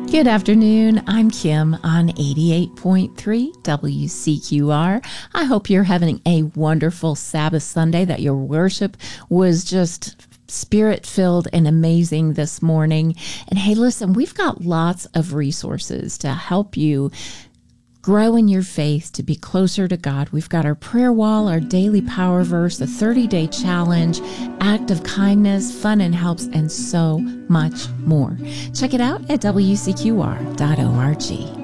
Good afternoon. I'm Kim on 88.3 WCQR. I hope you're having a wonderful Sabbath Sunday, that your worship was just spirit-filled and amazing this morning. And hey, listen, we've got lots of resources to help you grow in your faith, to be closer to God. We've got our prayer wall, our daily power verse, the 30-day challenge, act of kindness, fun and helps, and so much more. Check it out at WCQR.org.